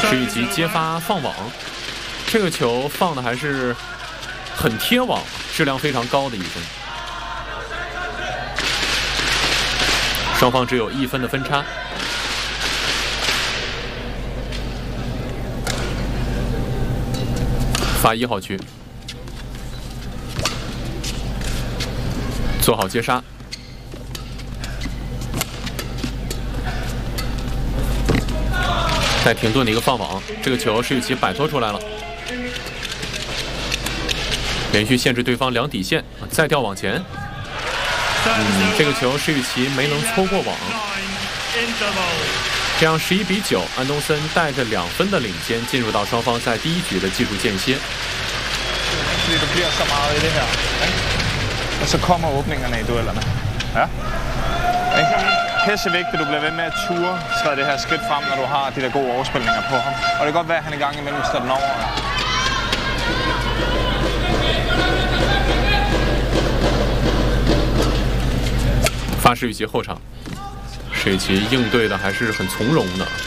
石宇奇接发放网，这个球放的还是很贴网，质量非常高的一分。双方只有1分的分差。发1号区，做好接杀。带停顿的一个放网，这个球石宇奇摆脱出来了，连续限制对方2底线，再吊往前。这个球石宇奇没能抽过网，这样11比9，安东森带着2分的领先，进入到双方在第1局的技术间歇。 Og så kommer åbningerne i duellerne. Ja. Pissevigtigt, du bliver ved med at ture, træde det her skridt frem, når du har de der gode overspilninger på ham. Og det kan godt være, at han i gang imellem står den over. 发石宇奇后场，石宇奇应对的还是很从容的。